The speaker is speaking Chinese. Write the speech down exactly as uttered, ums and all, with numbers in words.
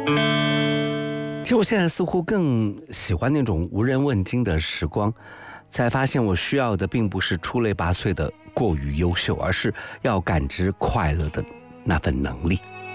其实我现在似乎更喜欢那种无人问津的时光，才发现我需要的并不是出类拔萃的过于优秀，而是要感知快乐的那份能力。